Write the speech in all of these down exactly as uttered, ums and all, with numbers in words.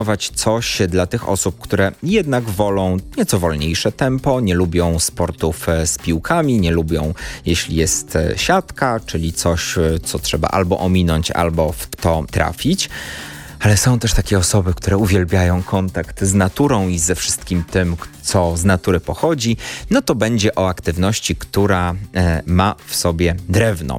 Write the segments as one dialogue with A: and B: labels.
A: coś dla tych osób, które jednak wolą nieco wolniejsze tempo, nie lubią sportów z piłkami, nie lubią, jeśli jest siatka, czyli coś, co trzeba albo ominąć, albo w to trafić. Ale są też takie osoby, które uwielbiają kontakt z naturą i ze wszystkim tym, co z natury pochodzi. No to będzie o aktywności, która e, ma w sobie drewno.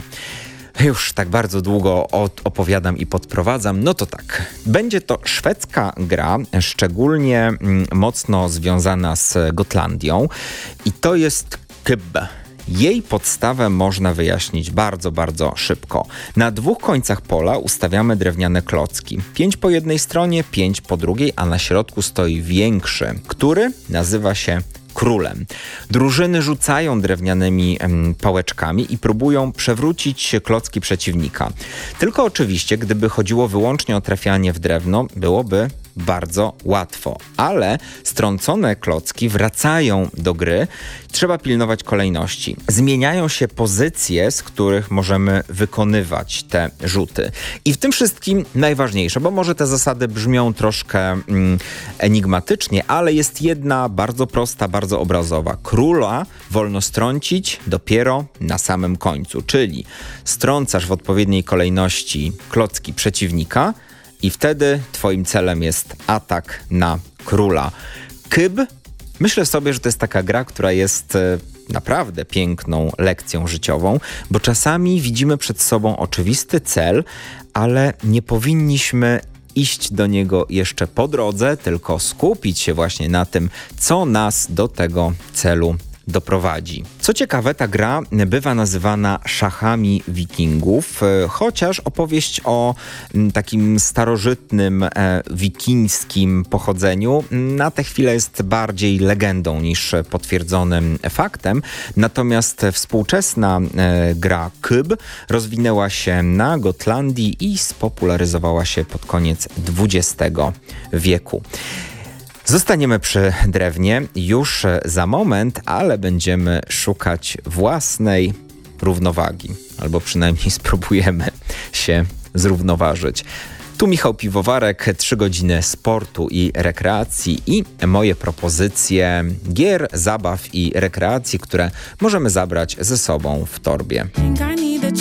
A: Już tak bardzo długo opowiadam i podprowadzam, no to tak. Będzie to szwedzka gra, szczególnie mm, mocno związana z Gotlandią i to jest kyb. Jej podstawę można wyjaśnić bardzo, bardzo szybko. Na dwóch końcach pola ustawiamy drewniane klocki. Pięć po jednej stronie, pięć po drugiej, a na środku stoi większy, który nazywa się królem. Drużyny rzucają drewnianymi em, pałeczkami i próbują przewrócić klocki przeciwnika. Tylko oczywiście, gdyby chodziło wyłącznie o trafianie w drewno, byłoby bardzo łatwo, ale strącone klocki wracają do gry. Trzeba pilnować kolejności. Zmieniają się pozycje, z których możemy wykonywać te rzuty. I w tym wszystkim najważniejsze, bo może te zasady brzmią troszkę mm, enigmatycznie, ale jest jedna bardzo prosta, bardzo obrazowa. Króla wolno strącić dopiero na samym końcu, czyli strącasz w odpowiedniej kolejności klocki przeciwnika, i wtedy twoim celem jest atak na króla. Kyb, myślę sobie, że to jest taka gra, która jest e, naprawdę piękną lekcją życiową, bo czasami widzimy przed sobą oczywisty cel, ale nie powinniśmy iść do niego jeszcze po drodze, tylko skupić się właśnie na tym, co nas do tego celu doprowadzi. Co ciekawe, ta gra bywa nazywana szachami wikingów, chociaż opowieść o takim starożytnym e, wikińskim pochodzeniu na tę chwilę jest bardziej legendą niż potwierdzonym faktem. Natomiast współczesna e, gra kyb rozwinęła się na Gotlandii i spopularyzowała się pod koniec dwudziestego wieku. Zostaniemy przy drewnie już za moment, ale będziemy szukać własnej równowagi, albo przynajmniej spróbujemy się zrównoważyć. Tu Michał Piwowarek, trzy godziny sportu i rekreacji i moje propozycje gier, zabaw i rekreacji, które możemy zabrać ze sobą w torbie.